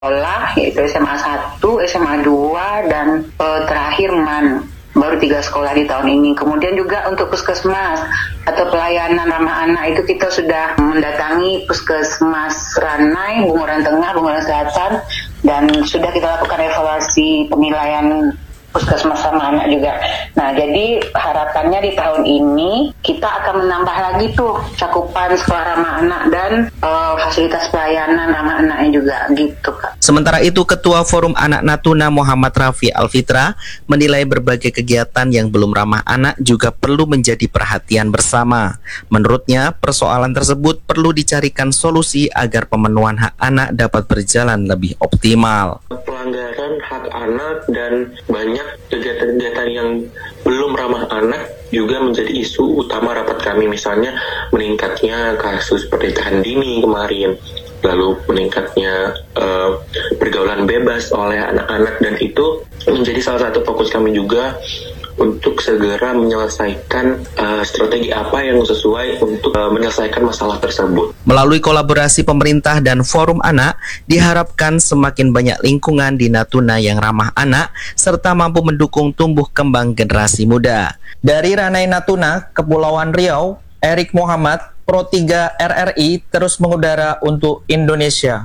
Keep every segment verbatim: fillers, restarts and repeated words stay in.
sekolah, yaitu S M A satu, S M A dua, dan uh, terakhir M A N. Baru tiga sekolah di tahun ini. Kemudian juga untuk puskesmas atau pelayanan ramah anak itu kita sudah mendatangi puskesmas Ranai, Bunguran Tengah, Bunguran Selatan, dan sudah kita lakukan evaluasi penilaian puskesmas sama anak juga. Nah, jadi harapannya di tahun ini kita akan menambah lagi tuh cakupan sekolah ramah anak dan uh, fasilitas pelayanan ramah anaknya juga gitu, Kak. Sementara itu, Ketua Forum Anak Natuna Muhammad Rafi Alfitra menilai berbagai kegiatan yang belum ramah anak juga perlu menjadi perhatian bersama. Menurutnya, persoalan tersebut perlu dicarikan solusi agar pemenuhan hak anak dapat berjalan lebih optimal. Pelanggaran hak anak dan banyak kegiatan-kegiatan yang belum ramah anak juga menjadi isu utama rapat kami, misalnya meningkatnya kasus pernikahan dini kemarin, lalu meningkatnya uh, pergaulan bebas oleh anak-anak, dan itu menjadi salah satu fokus kami juga untuk segera menyelesaikan uh, strategi apa yang sesuai untuk uh, menyelesaikan masalah tersebut. Melalui kolaborasi pemerintah dan forum anak, diharapkan semakin banyak lingkungan di Natuna yang ramah anak, serta mampu mendukung tumbuh kembang generasi muda. Dari Ranai Natuna, Kepulauan Riau, Erik Muhammad, Pro tiga R R I terus mengudara untuk Indonesia.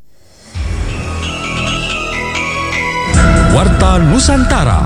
Warta Nusantara.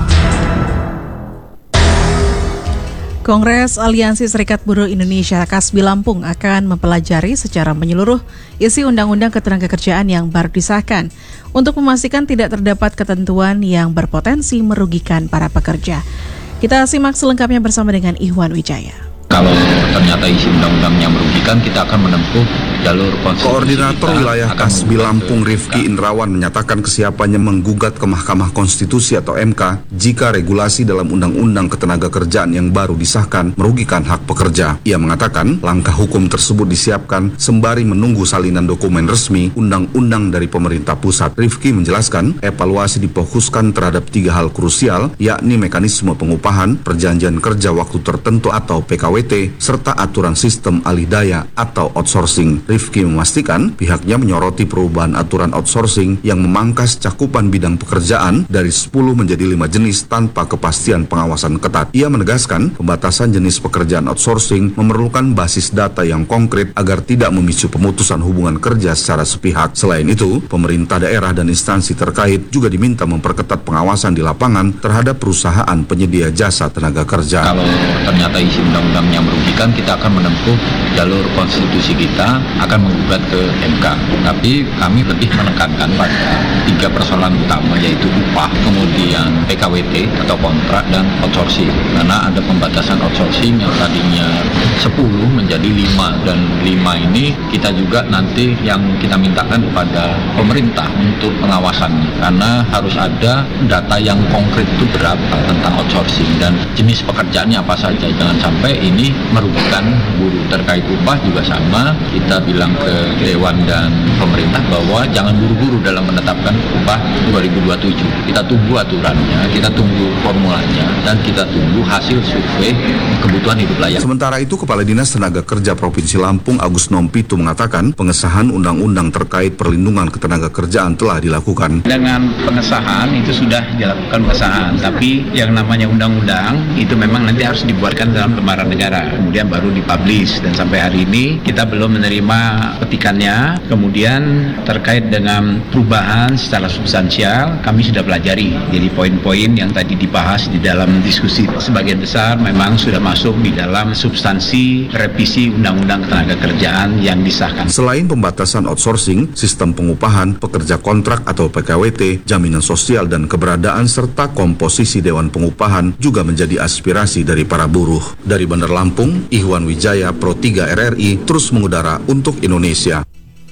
Kongres Aliansi Serikat Buruh Indonesia Kasbi Lampung akan mempelajari secara menyeluruh isi Undang-Undang Ketenagakerjaan yang baru disahkan untuk memastikan tidak terdapat ketentuan yang berpotensi merugikan para pekerja. Kita simak selengkapnya bersama dengan Ihwan Wijaya. Kalau ternyata isi undang-undangnya merugikan, kita akan menempuh jalur konstitusi. Koordinator wilayah Kasbi Lampung Rifki Indrawan menyatakan kesiapannya menggugat ke Mahkamah Konstitusi atau M K jika regulasi dalam Undang-Undang Ketenagakerjaan yang baru disahkan merugikan hak pekerja. Ia mengatakan langkah hukum tersebut disiapkan sembari menunggu salinan dokumen resmi undang-undang dari pemerintah pusat. Rifki menjelaskan evaluasi difokuskan terhadap tiga hal krusial, yakni mekanisme pengupahan, perjanjian kerja waktu tertentu atau P K W T, serta aturan sistem alih daya atau outsourcing. Rifki memastikan pihaknya menyoroti perubahan aturan outsourcing yang memangkas cakupan bidang pekerjaan dari sepuluh menjadi lima jenis tanpa kepastian pengawasan ketat. Ia menegaskan pembatasan jenis pekerjaan outsourcing memerlukan basis data yang konkret agar tidak memicu pemutusan hubungan kerja secara sepihak. Selain itu, pemerintah daerah dan instansi terkait juga diminta memperketat pengawasan di lapangan terhadap perusahaan penyedia jasa tenaga kerja. Kalau ternyata isi undang-undangnya merugikan, kita akan menempuh jalur konstitusi kita, akan menggugat ke M K. Tapi kami lebih menekankan pada tiga persoalan utama, yaitu upah, kemudian P K W T atau kontrak, dan outsourcing. Karena ada pembatasan outsourcing yang tadinya sepuluh menjadi lima, dan lima ini kita juga nanti yang kita mintakan kepada pemerintah untuk pengawasannya. Karena harus ada data yang konkret itu berapa tentang outsourcing dan jenis pekerjaannya apa saja. Jangan sampai ini merugikan buruh. Terkait upah juga sama, kita bilang ke Dewan dan pemerintah bahwa jangan buru-buru dalam menetapkan upah dua ribu dua puluh tujuh. Kita tunggu aturannya, kita tunggu formulanya, dan kita tunggu hasil survei kebutuhan hidup layak. Sementara itu, Kepala Dinas Tenaga Kerja Provinsi Lampung Agus Nompitu mengatakan pengesahan undang-undang terkait perlindungan ketenagakerjaan telah dilakukan. Dengan pengesahan itu sudah dilakukan pengesahan, tapi yang namanya undang-undang itu memang nanti harus dibuatkan dalam lembaran negara, kemudian baru dipublish, dan sampai hari ini kita belum menerima petikannya. Kemudian terkait dengan perubahan secara substansial kami sudah pelajari, jadi poin-poin yang tadi dibahas di dalam diskusi sebagian besar memang sudah masuk di dalam substansi revisi Undang-Undang Ketenagakerjaan yang disahkan. Selain pembatasan outsourcing, sistem pengupahan, pekerja kontrak atau P K W T, jaminan sosial dan keberadaan serta komposisi Dewan Pengupahan juga menjadi aspirasi dari para buruh. Dari Bandar Lampung, Ihwan Wijaya, Pro tiga R R I, terus mengudara untuk Indonesia.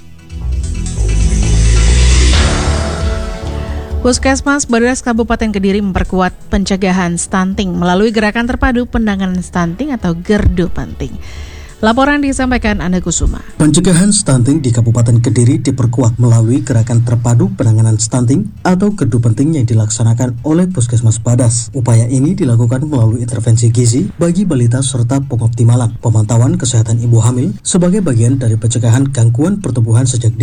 Puskesmas Baduras Kabupaten Kediri memperkuat pencegahan stunting melalui Gerakan Terpadu Penanganan Stunting atau Gerdu Penting. Laporan disampaikan Anda Kusuma. Pencegahan stunting di Kabupaten Kediri diperkuat melalui Gerakan Terpadu Penanganan Stunting atau Gerdu Penting yang dilaksanakan oleh Puskesmas Badas. Upaya ini dilakukan melalui intervensi gizi bagi balita serta pengoptimalan pemantauan kesehatan ibu hamil sebagai bagian dari pencegahan gangguan pertumbuhan sejak dini.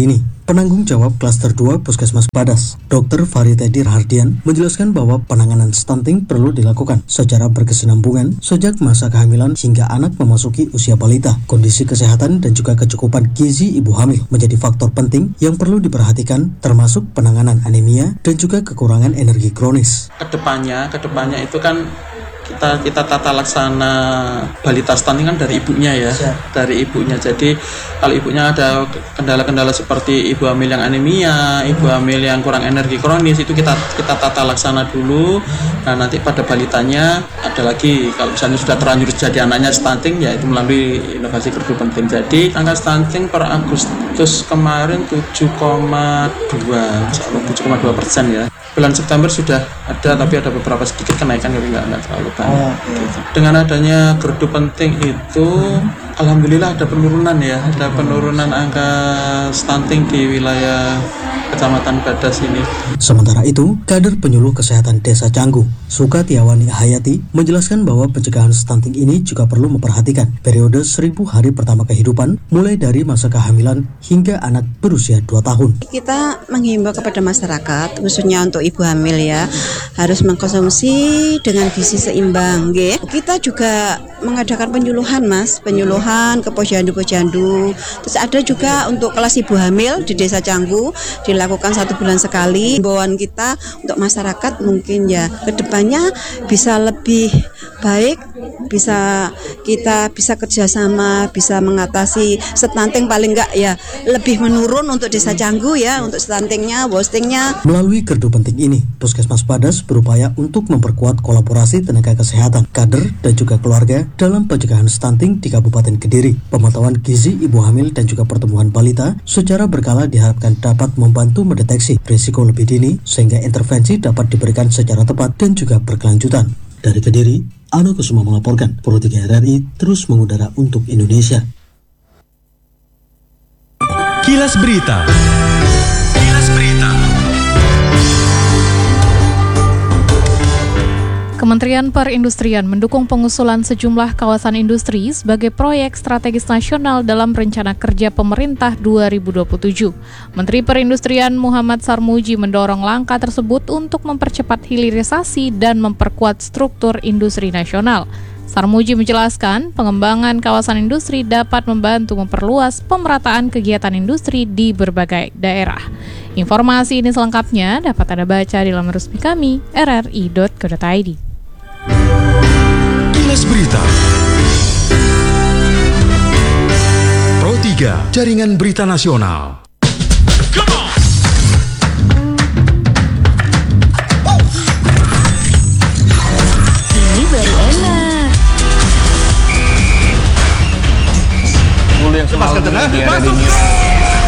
penanggung jawab klaster dua Puskesmas Badas, Dokter Faritedi Rahardian, menjelaskan bahwa penanganan stunting perlu dilakukan secara berkesinambungan sejak masa kehamilan hingga anak memasuki usia balita. Kondisi kesehatan dan juga kecukupan gizi ibu hamil menjadi faktor penting yang perlu diperhatikan, termasuk penanganan anemia dan juga kekurangan energi kronis. Kedepannya, kedepannya itu kan kita kita tata laksana balita stunting kan dari ibunya ya, dari ibunya. Jadi kalau ibunya ada kendala-kendala seperti ibu hamil yang anemia, ibu hamil yang kurang energi kronis, itu kita kita tata laksana dulu. Nah nanti pada balitanya ada lagi, kalau misalnya sudah terlanjur jadi anaknya stunting, ya itu melalui inovasi gardu penting. Jadi angka stunting per Agustus kemarin tujuh koma dua, tujuh koma dua persen ya. Bulan September sudah ada, tapi ada beberapa sedikit kenaikan, tapi nggak, nggak terlalu banyak. Oh, gitu. Dengan adanya gardu penting itu, alhamdulillah ada penurunan ya, ada penurunan angka stunting di wilayah Kecamatan Badas ini. Sementara itu, kader penyuluh kesehatan Desa Canggu, Sukatiawani Hayati, menjelaskan bahwa pencegahan stunting ini juga perlu memperhatikan periode seribu hari pertama kehidupan, mulai dari masa kehamilan hingga anak berusia dua tahun. Kita menghimbau kepada masyarakat, khususnya untuk ibu hamil ya, harus mengkonsumsi dengan gizi seimbang. Nggih. Kita juga mengadakan penyuluhan mas, penyuluhan ke posyandu-posyandu. Terus ada juga untuk kelas ibu hamil di Desa Canggu, dilakukan satu bulan sekali. Himbauan kita untuk masyarakat mungkin ya kedepannya bisa lebih baik, bisa kita bisa kerjasama, bisa mengatasi stunting, paling enggak ya lebih menurun untuk Desa Canggu ya, untuk stuntingnya, wastingnya. Melalui gardu penting ini, Puskesmas Badas berupaya untuk memperkuat kolaborasi tenaga kesehatan, kader dan juga keluarga dalam pencegahan stunting di Kabupaten Kediri. Pemantauan gizi ibu hamil dan juga pertumbuhan balita secara berkala diharapkan dapat membantu mendeteksi risiko lebih dini sehingga intervensi dapat diberikan secara tepat dan juga berkelanjutan. Dari Kediri, Ano Kusuma melaporkan. Pro tiga R R I terus mengudara untuk Indonesia. Kilas Berita. Kilas Berita. Kementerian Perindustrian mendukung pengusulan sejumlah kawasan industri sebagai proyek strategis nasional dalam Rencana Kerja Pemerintah dua ribu dua puluh tujuh. Menteri Perindustrian Muhammad Sarmuji mendorong langkah tersebut untuk mempercepat hilirisasi dan memperkuat struktur industri nasional. Sarmuji menjelaskan, pengembangan kawasan industri dapat membantu memperluas pemerataan kegiatan industri di berbagai daerah. Informasi ini selengkapnya dapat Anda baca di laman resmi kami r r i dot co dot i d. Kilas Berita. Pro tiga, Jaringan Berita Nasional. Come on. Ini baru enak. Dulu yang semalam di